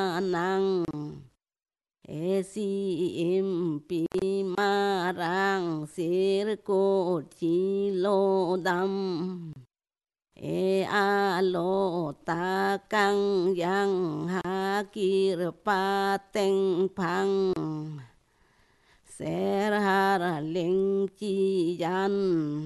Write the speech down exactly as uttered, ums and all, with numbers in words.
năng e si im pi ma rang sir cô chi lô đam e a lô ta căng yang ha kir pa teng phang ser har linh chi yan